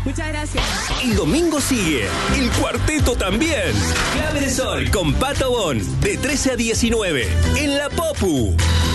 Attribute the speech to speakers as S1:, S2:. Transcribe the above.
S1: Muchas gracias.
S2: El domingo sigue, el cuarteto también. Clave de Sol con Pato Bon, de 13 a 19, en La Popu.